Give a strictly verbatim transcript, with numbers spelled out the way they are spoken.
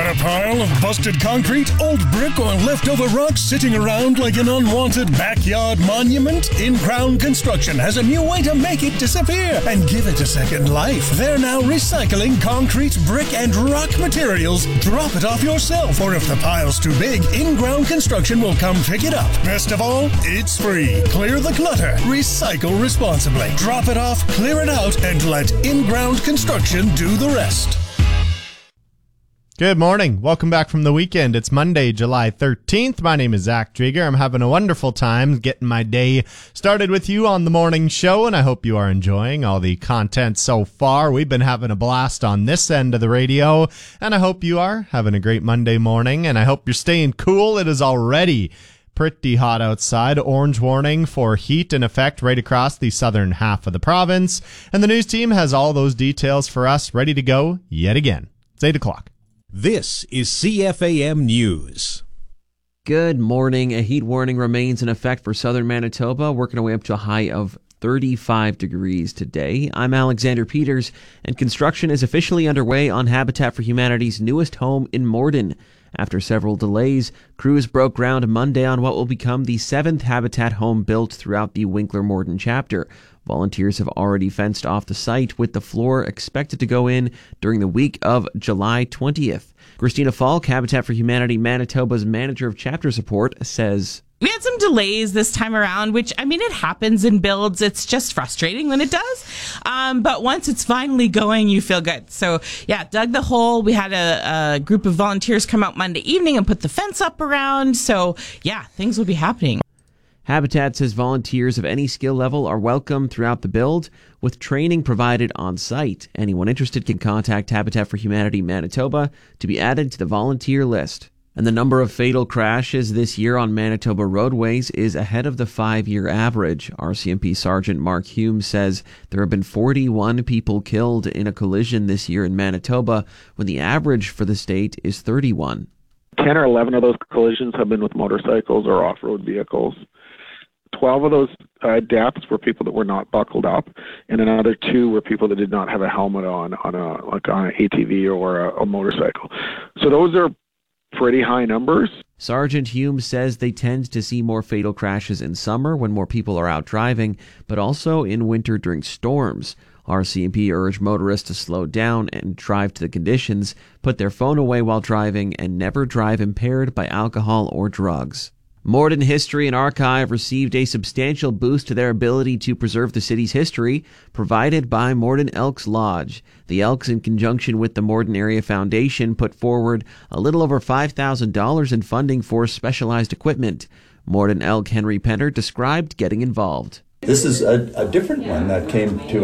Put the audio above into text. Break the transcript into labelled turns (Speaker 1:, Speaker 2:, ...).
Speaker 1: Got a pile of busted concrete, old brick, or leftover rocks sitting around like an unwanted backyard monument? In-Crown Construction has a new way to make it disappear and give it a second life. They're now recycling concrete, brick, and rock materials. Drop it off yourself, or if the pile's too big, In-Ground Construction will come pick it up. Best of all, it's free. Clear the clutter. Recycle responsibly. Drop it off, clear it out, and let In-Ground Construction do the rest.
Speaker 2: Good morning. Welcome back from the weekend. It's Monday, July thirteenth. My name is Zach Drieger. I'm having a wonderful time getting my day started with you on the morning show, and I hope you are enjoying all the content so far. We've been having a blast on this end of the radio, and I hope you are having a great Monday morning, and I hope you're staying cool. It is already pretty hot outside. Orange warning for heat in effect right across the southern half of the province, and the news team has all those details for us ready to go yet again. It's eight o'clock.
Speaker 3: This is C F A M News.
Speaker 4: Good morning. A heat warning remains in effect for southern Manitoba, working our way up to a high of thirty-five degrees today. I'm Alexander Peters, and construction is officially underway on Habitat for Humanity's newest home in Morden. After several delays, crews broke ground Monday on what will become the seventh Habitat home built throughout the Winkler-Morden chapter. Volunteers have already fenced off the site, with the floor expected to go in during the week of July twentieth. Christina Falk, Habitat for Humanity Manitoba's manager of chapter support, says,
Speaker 5: "We had some delays this time around, which, I mean, it happens in builds. It's just frustrating when it does. Um, but once it's finally going, you feel good. So, yeah, dug the hole. We had a, a group of volunteers come out Monday evening and put the fence up around. So, yeah, things will be happening."
Speaker 4: Habitat says volunteers of any skill level are welcome throughout the build, with training provided on site. Anyone interested can contact Habitat for Humanity Manitoba to be added to the volunteer list. And the number of fatal crashes this year on Manitoba roadways is ahead of the five-year average. R C M P Sergeant Mark Hume says there have been forty-one people killed in a collision this year in Manitoba, when the average for the state is thirty-one.
Speaker 6: ten or eleven of those collisions have been with motorcycles or off-road vehicles. twelve of those uh, deaths were people that were not buckled up, and another two were people that did not have a helmet on, on a like on an A T V or a, a motorcycle. So those are pretty high numbers.
Speaker 4: Sergeant Hume says they tend to see more fatal crashes in summer when more people are out driving, but also in winter during storms. R C M P urged motorists to slow down and drive to the conditions, put their phone away while driving, and never drive impaired by alcohol or drugs. Morden History and Archive received a substantial boost to their ability to preserve the city's history, provided by Morden Elks Lodge. The Elks, in conjunction with the Morden Area Foundation, put forward a little over five thousand dollars in funding for specialized equipment. Morden Elk Henry Penner described getting involved.
Speaker 7: This is a, a different one that came to